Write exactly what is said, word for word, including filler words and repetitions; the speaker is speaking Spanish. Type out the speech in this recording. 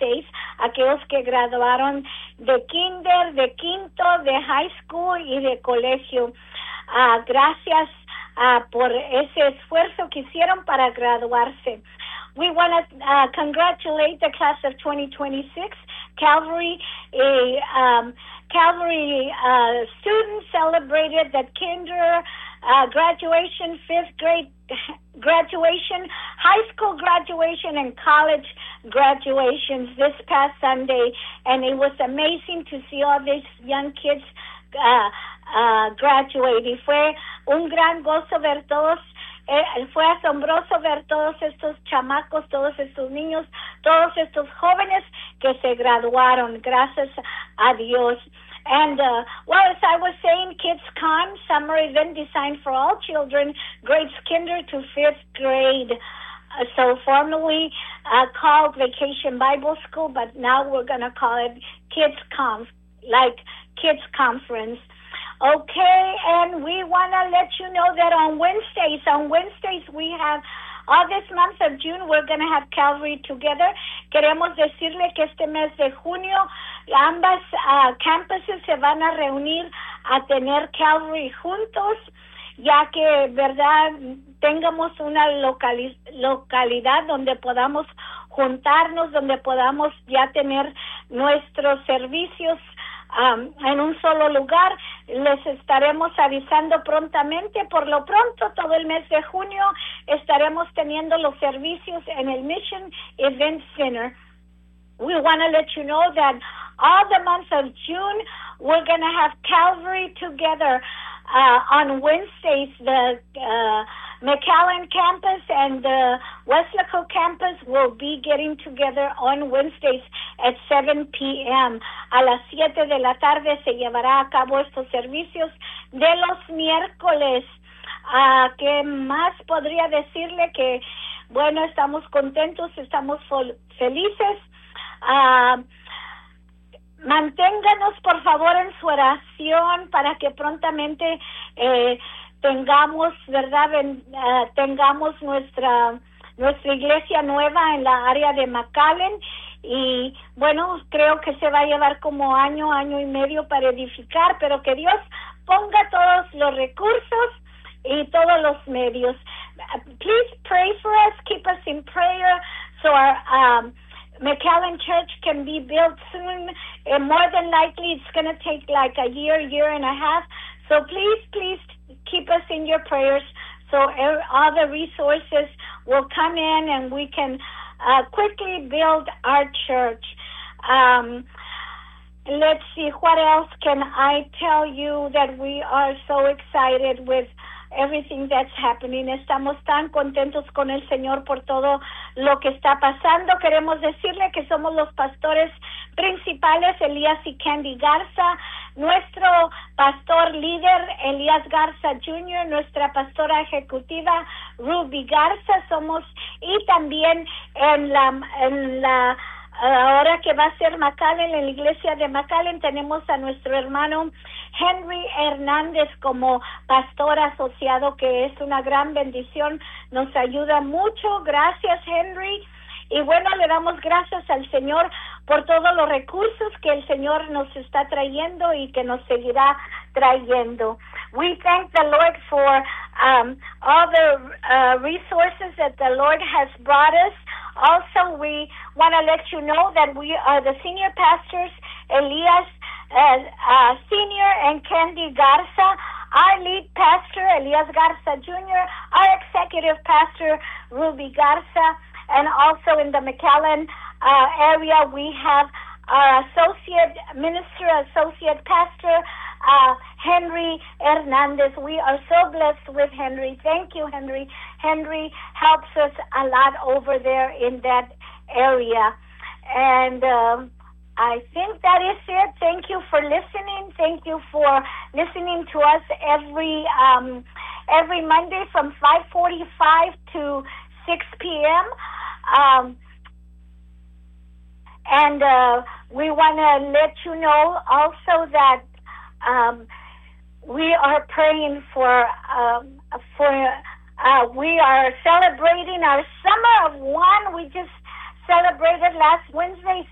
States, aquellos que graduaron de kinder, de quinto, de high school y de colegio. Uh, gracias uh, por ese esfuerzo que hicieron para graduarse. We want to uh, congratulate the class of twenty twenty-six. Calvary, a um, Calvary uh, students celebrated the kinder uh, graduation, fifth grade graduation, high school graduation, and college graduations this past Sunday, and it was amazing to see all these young kids uh, uh, graduate. Y fue un gran gozo ver todos. Eh, fue asombroso ver todos estos chamacos, todos estos niños, todos estos jóvenes que se graduaron, gracias a Dios. And, uh, well, as I was saying, KidsCon, summer event designed for all children, grades kinder to fifth grade. Uh, so formerly uh, called Vacation Bible School, but now we're going to call it KidsConf, like Kids Conference. Okay, and we want to let you know that on Wednesdays, on Wednesdays we have, all this month of June, we're going to have Calvary together. Queremos decirle que este mes de junio, ambas uh, campuses se van a reunir a tener Calvary juntos, ya que, verdad, tengamos una locali- localidad donde podamos juntarnos, donde podamos ya tener nuestros servicios Um, en un solo lugar. Les estaremos avisando prontamente. Por lo pronto, todo el mes de junio estaremos teniendo los servicios en el Mission Event Center. We want to let you know that all the month of June, we're going to have Calvary together. Uh, on Wednesdays, the uh, McAllen campus and the Weslaco campus will be getting together on Wednesdays at seven p.m. A las siete de la tarde se llevará a cabo estos servicios de los miércoles. Uh, ¿Qué más podría decirle? Que, bueno, estamos contentos, estamos fol- felices. Uh, Manténganos, por favor, en su oración para que prontamente eh, tengamos, ¿verdad? Ben, uh, tengamos nuestra nuestra iglesia nueva en la área de McAllen. Y, bueno, creo que se va a llevar como año, año y medio para edificar, pero que Dios ponga todos los recursos y todos los medios. Please pray for us, keep us in prayer, so our um, McAllen Church can be built soon, and more than likely it's going to take like a year, year and a half. So please, please keep us in your prayers so all the resources will come in and we can uh, quickly build our church. Um, let's see, what else can I tell you that we are so excited with everything that's happening. Estamos tan contentos con el Señor por todo lo que está pasando. Queremos decirle que somos los pastores principales, Elías y Candy Garza, nuestro pastor líder, Elías Garza junior, nuestra pastora ejecutiva, Ruby Garza, somos, y también en la, en la ahora que va a ser McAllen, en la iglesia de McAllen, tenemos a nuestro hermano Henry Hernández como pastor asociado, que es una gran bendición, nos ayuda mucho. Gracias, Henry. Y bueno, le damos gracias al Señor por todos los recursos que el Señor nos está trayendo y que nos seguirá trayendo. We thank the Lord for um, all the uh, resources that the Lord has brought us. Also, we want to let you know that we are the senior pastors, Elias uh, uh, Senior and Candy Garza, our lead pastor, Elias Garza junior, our executive pastor, Ruby Garza, and also in the McAllen uh, area, we have our associate minister, associate pastor, uh, Henry Hernandez. We are so blessed with Henry. Thank you, Henry. Henry helps us a lot over there in that area. And um, I think that is it. Thank you for listening. Thank you for listening to us every um, every Monday from five forty-five to six p.m. Um, and uh, we want to let you know also that um, we are praying for um, for uh, we are celebrating our Summer of One. We just celebrated last Wednesday